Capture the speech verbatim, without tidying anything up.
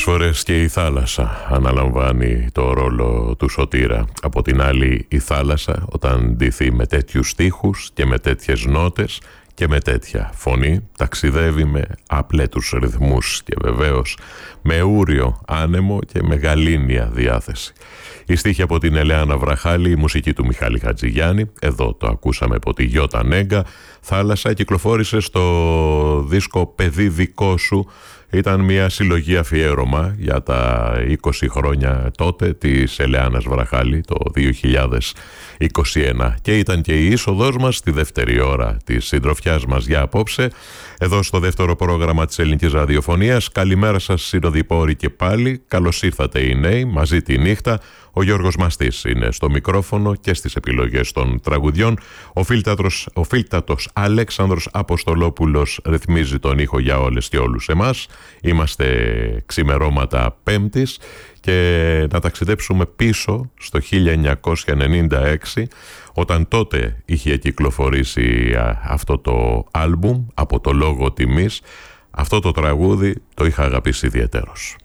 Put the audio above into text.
Πολλές φορές και η θάλασσα αναλαμβάνει το ρόλο του σωτήρα. Από την άλλη, η θάλασσα όταν ντυθεί με τέτοιους στίχους και με τέτοιες νότες και με τέτοια φωνή, ταξιδεύει με απλέτους ρυθμούς και βεβαίως με ούριο άνεμο και με γαλήνια διάθεση. Η στίχη από την Ελεάνα Βραχάλη, η μουσική του Μιχάλη Χατζηγιάννη, εδώ το ακούσαμε από τη Γιώτα Νέγκα. Θάλασσα κυκλοφόρησε στο δίσκο «Παιδί δικό σου». Ήταν μια συλλογή αφιέρωμα για τα είκοσι χρόνια τότε της Ελεάνας Βραχάλη, το δύο χιλιάδες είκοσι ένα. Και ήταν και η είσοδός μας στη δεύτερη ώρα της συντροφιάς μας για απόψε, εδώ στο δεύτερο πρόγραμμα της Ελληνικής Ραδιοφωνίας. Καλημέρα σας συνοδοιπόροι και πάλι. Καλώς ήρθατε οι νέοι, μαζί τη νύχτα. Ο Γιώργος Μαστής είναι στο μικρόφωνο και στις επιλογές των τραγουδιών. Ο φίλτατος, ο φίλτατος Αλέξανδρος Αποστολόπουλος ρυθμίζει τον ήχο για όλες και όλους εμάς. Είμαστε ξημερώματα Πέμπτης και να ταξιδέψουμε πίσω στο χίλια εννιακόσια ενενήντα έξι, όταν τότε είχε κυκλοφορήσει αυτό το άλμπουμ από το Λόγο Τιμής. Αυτό το τραγούδι το είχα αγαπήσει ιδιαιτέρως.